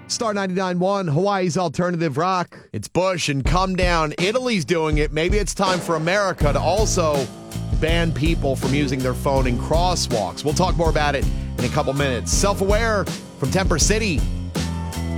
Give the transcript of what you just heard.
Star 99.1, Hawaii's alternative rock. It's Bush and Come Down. Italy's doing it. Maybe it's time for America to also ban people from using their phone in crosswalks. We'll talk more about it in a couple minutes. Self-Aware from Temper City.